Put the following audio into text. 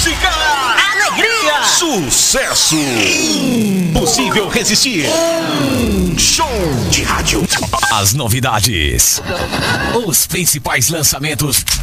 música, alegria, sucesso, impossível resistir. Show de rádio. As novidades, os principais lançamentos